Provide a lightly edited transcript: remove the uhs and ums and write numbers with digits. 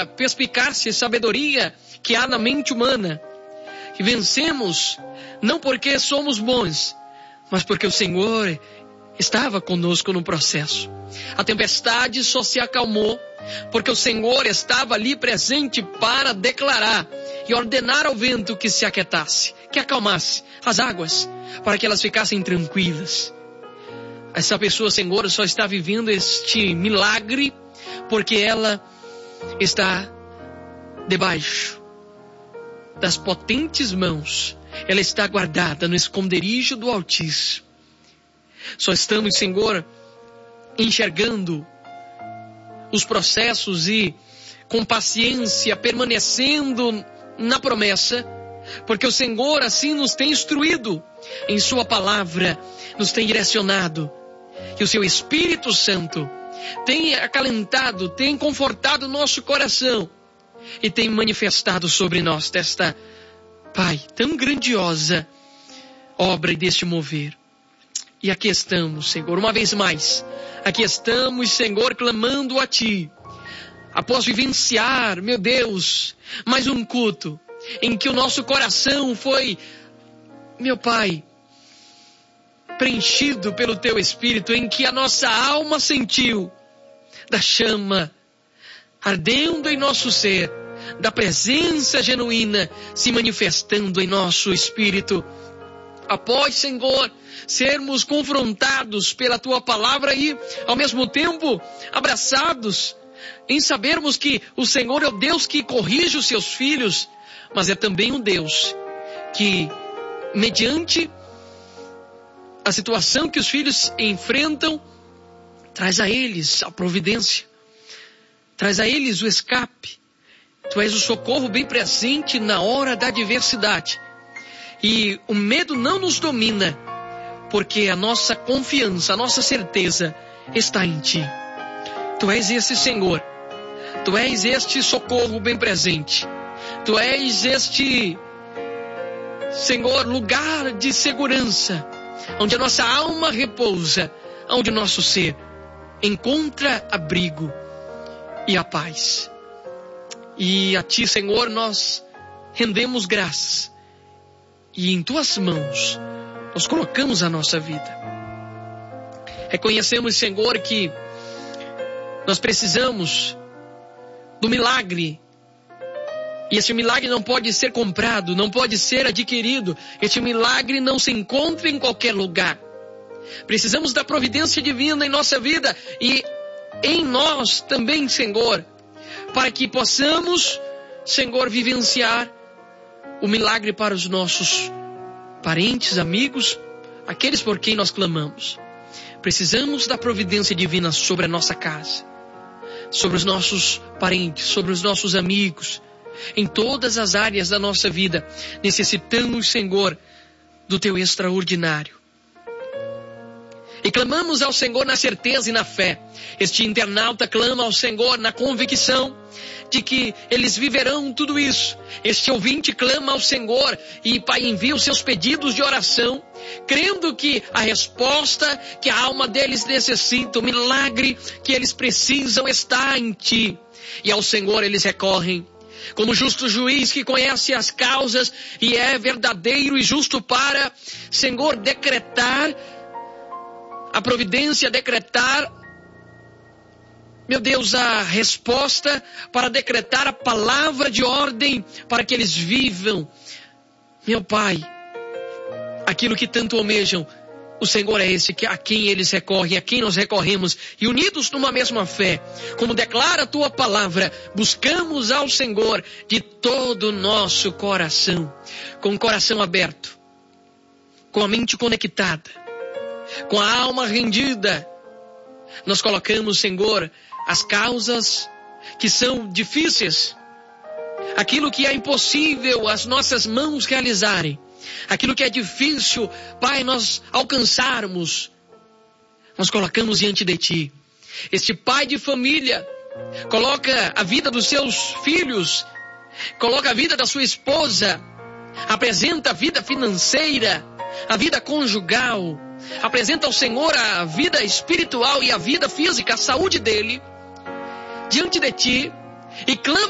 a perspicácia e sabedoria que há na mente humana. E vencemos não porque somos bons, mas porque o Senhor estava conosco no processo. A tempestade só se acalmou porque o Senhor estava ali presente para declarar e ordenar ao vento que se aquietasse, que acalmasse as águas, para que elas ficassem tranquilas. Essa pessoa, Senhor, só está vivendo este milagre porque ela está debaixo das potentes mãos. Ela está guardada no esconderijo do Altíssimo. Só estamos, Senhor, enxergando os processos e com paciência permanecendo na promessa, porque o Senhor assim nos tem instruído em sua palavra, nos tem direcionado, e o seu Espírito Santo tem acalentado, tem confortado o nosso coração e tem manifestado sobre nós desta, Pai, tão grandiosa obra deste mover. E aqui estamos, Senhor, uma vez mais. Aqui estamos, Senhor, clamando a Ti. Após vivenciar, meu Deus, mais um culto em que o nosso coração foi, meu Pai, preenchido pelo Teu Espírito, em que a nossa alma sentiu da chama ardendo em nosso ser, da presença genuína se manifestando em nosso espírito. Após, Senhor, sermos confrontados pela Tua palavra e, ao mesmo tempo, abraçados em sabermos que o Senhor é o Deus que corrige os seus filhos, mas é também um Deus que, mediante a situação que os filhos enfrentam, traz a eles a providência, traz a eles o escape. Tu és o socorro bem presente na hora da adversidade. E o medo não nos domina, porque a nossa confiança, a nossa certeza está em Ti. Tu és esse Senhor. Tu és este socorro bem presente. Tu és este, Senhor, lugar de segurança, onde a nossa alma repousa, onde o nosso ser encontra abrigo e a paz. E a Ti, Senhor, nós rendemos graças. E em Tuas mãos nós colocamos a nossa vida. Reconhecemos, Senhor, que nós precisamos do milagre. E esse milagre não pode ser comprado, não pode ser adquirido. Este milagre não se encontra em qualquer lugar. Precisamos da providência divina em nossa vida e em nós também, Senhor, para que possamos, Senhor, vivenciar o milagre para os nossos parentes, amigos, aqueles por quem nós clamamos. Precisamos da providência divina sobre a nossa casa, sobre os nossos parentes, sobre os nossos amigos, em todas as áreas da nossa vida. Necessitamos, Senhor, do Teu extraordinário. E clamamos ao Senhor na certeza e na fé. Este internauta clama ao Senhor na convicção de que eles viverão tudo isso. Este ouvinte clama ao Senhor e, Pai, envia os seus pedidos de oração, crendo que a resposta que a alma deles necessita, o milagre que eles precisam está em Ti. E ao Senhor eles recorrem. Como justo juiz que conhece as causas e é verdadeiro e justo para, Senhor, decretar a providência, decretar, meu Deus, a resposta, para decretar a palavra de ordem, para que eles vivam, meu Pai, aquilo que tanto almejam. O Senhor é esse a quem eles recorrem, a quem nós recorremos, e unidos numa mesma fé, como declara a Tua palavra, buscamos ao Senhor de todo o nosso coração, com o coração aberto, com a mente conectada, com a alma rendida. Nós colocamos, Senhor, as causas que são difíceis, aquilo que é impossível as nossas mãos realizarem, aquilo que é difícil, Pai, nós alcançarmos, nós colocamos diante de Ti. Este pai de família coloca a vida dos seus filhos, coloca a vida da sua esposa, apresenta a vida financeira, a vida conjugal, apresenta ao Senhor a vida espiritual e a vida física, a saúde dele, diante de Ti, e clama